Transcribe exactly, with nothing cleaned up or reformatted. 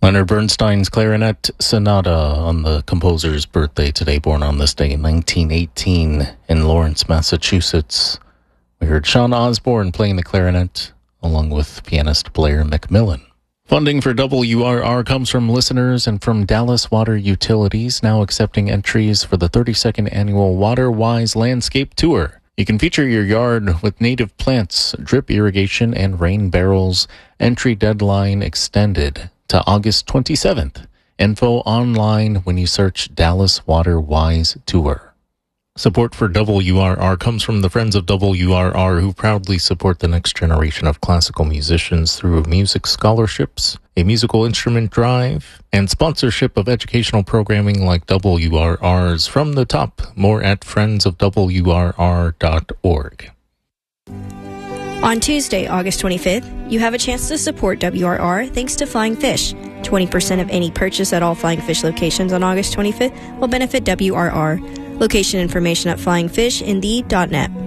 Leonard Bernstein's Clarinet Sonata on the composer's birthday today, born on this day in nineteen eighteen in Lawrence, Massachusetts. We heard Sean Osborne playing the clarinet, along with pianist Blair McMillan. Funding for W R R comes from listeners and from Dallas Water Utilities, now accepting entries for the thirty-second annual WaterWise Landscape Tour. You can feature your yard with native plants, drip irrigation, and rain barrels. Entry deadline extended to August twenty-seventh. Info online when you search Dallas WaterWise Tour. Support for W R R comes from the Friends of W R R, who proudly support the next generation of classical musicians through music scholarships, a musical instrument drive, and sponsorship of educational programming like W R R's From the Top. More at friends of W R R dot org. On Tuesday, August twenty-fifth, you have a chance to support W R R thanks to Flying Fish. twenty percent of any purchase at all Flying Fish locations on August twenty-fifth will benefit W R R. Location information at flying fish indeed dot net.